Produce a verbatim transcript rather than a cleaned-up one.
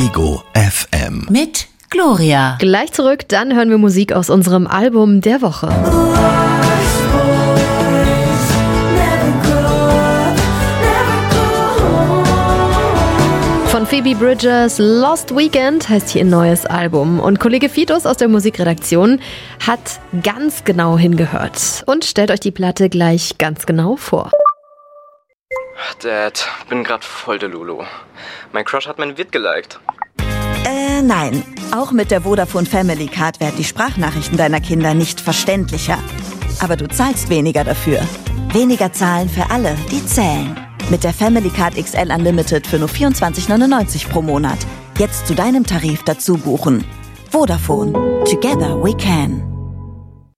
Ego F M. Mit Gloria. Gleich zurück, dann hören wir Musik aus unserem Album der Woche. Von Phoebe Bridgers Lost Weekend heißt hier ein neues Album. Und Kollege Fitus aus der Musikredaktion hat ganz genau hingehört und stellt euch die Platte gleich ganz genau vor. Dad, bin grad voll der Lulu. Mein Crush hat mein Vid geliked. Äh, nein. Auch mit der Vodafone Family Card werden die Sprachnachrichten deiner Kinder nicht verständlicher. Aber du zahlst weniger dafür. Weniger zahlen für alle, die zählen. Mit der Family Card X L Unlimited für nur vierundzwanzig neunundneunzig pro Monat. Jetzt zu deinem Tarif dazu buchen. Vodafone. Together we can.